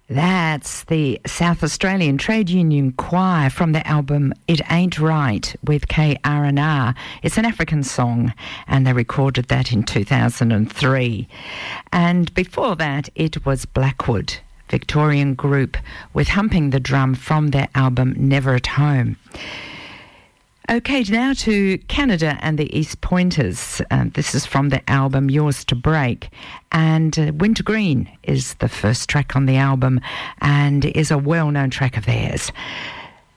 That's the South Australian Trade Union Choir from the album It Ain't Right with KR&R. It's an African song, and they recorded that in 2003. And before that, it was Blackwood, Victorian group, with Humping the Drum from their album Never at Home. Okay, now to Canada and the East Pointers. This is from the album Yours to Break. And Wintergreen is the first track on the album and is a well-known track of theirs.